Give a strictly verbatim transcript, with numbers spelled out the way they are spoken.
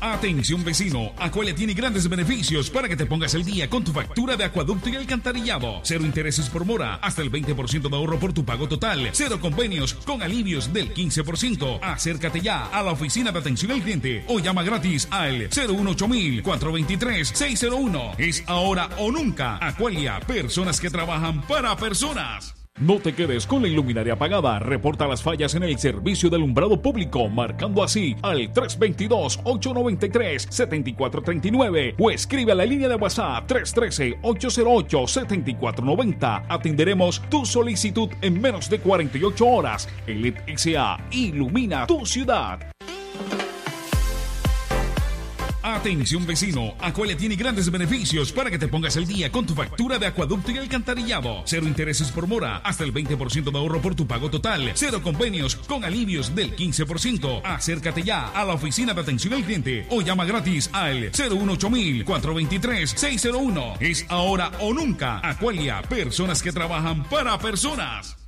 Atención vecino, Aqualia tiene grandes beneficios para que te pongas el día con tu factura de acueducto y alcantarillado. Cero intereses por mora, hasta el veinte por ciento de ahorro por tu pago total. Cero convenios con alivios del quince por ciento. Acércate ya a la oficina de atención al cliente o llama gratis al cero uno ocho mil, cuatro dos tres, seis cero uno. Es ahora o nunca. Aqualia, personas que trabajan para personas. No te quedes con la iluminaria apagada. Reporta las fallas en el servicio de alumbrado público, marcando así al tres dos dos, ocho nueve tres, siete cuatro tres nueve o escribe a la línea de WhatsApp tres uno tres, ocho cero ocho, siete cuatro nueve cero. Atenderemos tu solicitud en menos de cuarenta y ocho horas. Elite S A ilumina tu ciudad. Atención vecino, Aqualia tiene grandes beneficios para que te pongas el día con tu factura de acueducto y alcantarillado. Cero intereses por mora, hasta el veinte por ciento de ahorro por tu pago total. Cero convenios con alivios del quince por ciento. Acércate ya a la oficina de atención al cliente o llama gratis al cero uno ocho mil, cuatro dos tres, seis cero uno. Es ahora o nunca. Aqualia, personas que trabajan para personas.